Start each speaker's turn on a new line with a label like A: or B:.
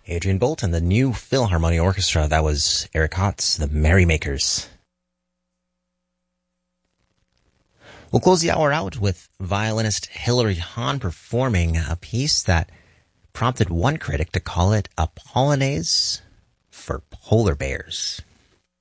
A: Adrian Bolt and the New Philharmonia Orchestra. That was Eric Hotz, the Merrymakers. We'll close the hour out with violinist Hilary Hahn performing a piece that prompted one critic to call it a polonaise for polar bears.